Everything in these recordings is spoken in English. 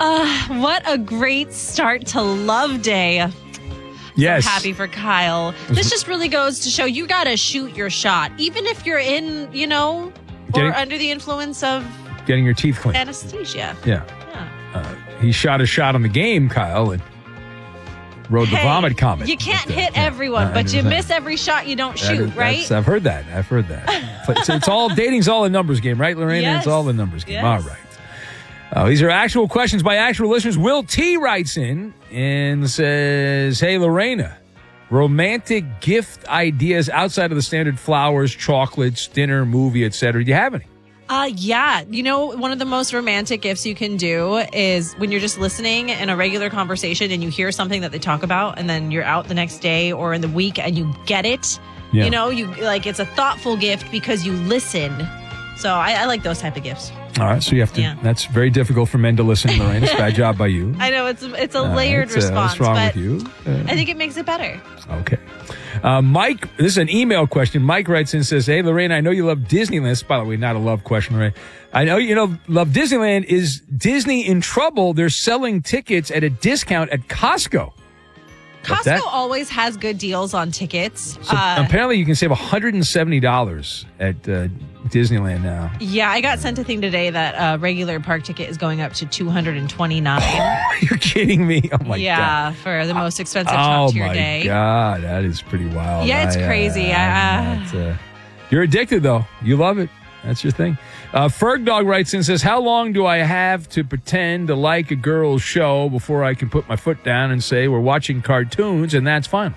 What a great start to Love Day. Yes. So happy for Kyle. This just really goes to show you got to shoot your shot, even if you're in, or under the influence of getting your teeth cleaned. Anesthesia. Yeah. He shot a shot on the game, Kyle, and rode the vomit comet. You can't hit everyone, but you miss every shot you don't shoot, right? I've heard that. It's all dating's all a numbers game, right, Lorena? Yes. It's all a numbers game. Yes. All right. These are actual questions by actual listeners. Will T writes in and says, "Hey, Lorena, romantic gift ideas outside of the standard flowers, chocolates, dinner, movie, etc. Do you have any?" Yeah. One of the most romantic gifts you can do is when you're just listening in a regular conversation and you hear something that they talk about, and then you're out the next day or in the week and you get it. Yeah. It's a thoughtful gift because you listen. So I like those type of gifts. All right, so you have to. Yeah. That's very difficult for men to listen, Lorena. It's a bad job by you. I know it's a layered response. What's wrong but with you? I think it makes it better. Okay. Mike, this is an email question. Mike writes in and says, "Hey, Lorena, I know you love Disneyland." By the way, not a love question, Lorena. I know love Disneyland. Is Disney in trouble? They're selling tickets at a discount at Costco. Costco always has good deals on tickets. So apparently you can save $170 at Disneyland now. Yeah, I got sent a thing today that a regular park ticket is going up to $229. You're kidding me. Oh, my God. Yeah, for the most expensive top tier day. Oh, my God. That is pretty wild. Yeah, it's crazy. You're addicted, though. You love it. That's your thing. Ferg Dog writes in and says, "How long do I have to pretend to like a girl's show before I can put my foot down and say we're watching cartoons and that's fine?"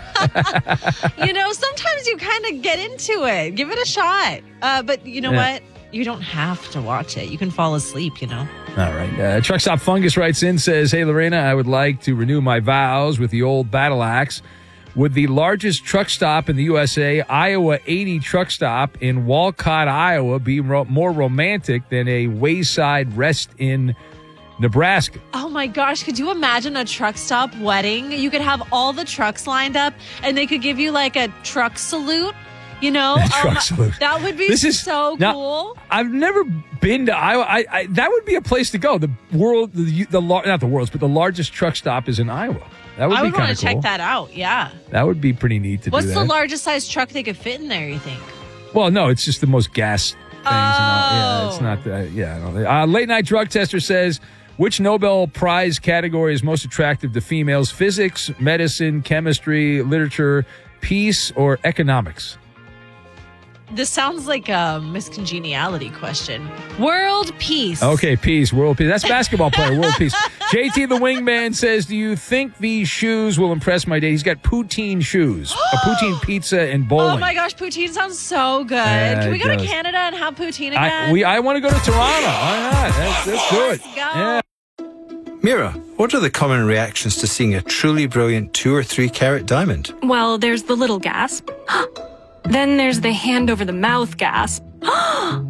Sometimes you kind of get into it. Give it a shot. But you know what? You don't have to watch it. You can fall asleep, All right. Truck Stop Fungus writes in, says, "Hey, Lorena, I would like to renew my vows with the old battle axe. Would the largest truck stop in the USA, Iowa 80 truck stop in Walcott, Iowa, be more romantic than a wayside rest in Nebraska?" Oh my gosh, could you imagine a truck stop wedding? You could have all the trucks lined up and they could give you like a truck salute, Truck salute. That would be so cool. I've never been to Iowa. That would be a place to go. The largest truck stop is in Iowa. That would be kind of cool. I would want to check that out, yeah. That would be pretty neat to do that. What's the largest size truck they could fit in there, you think? Well, no, it's just the most gas things. Yeah, it's not that. Yeah. Late Night Drug Tester says, "Which Nobel Prize category is most attractive to females? Physics, medicine, chemistry, literature, peace, or economics?" This sounds like a miscongeniality question. World peace. Okay, peace, world peace. That's basketball player, world peace. JT the Wingman says, "Do you think these shoes will impress my date?" He's got poutine shoes, a poutine pizza and bowling. Oh my gosh, poutine sounds so good. Can we go to Canada and have poutine again? I want to go to Toronto. Why not? Let's do it. Go. Yeah. Mira, what are the common reactions to seeing a truly brilliant 2 or 3 carat diamond? Well, there's the little gasp. Then there's the hand over the mouth gasp.